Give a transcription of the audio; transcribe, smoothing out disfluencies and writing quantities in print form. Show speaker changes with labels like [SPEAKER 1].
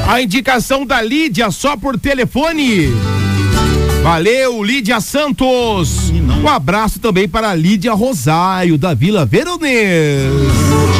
[SPEAKER 1] A indicação da Lídia só por telefone. Valeu, Lídia Santos. Um abraço também para a Lídia Rosário, da Vila Veronês.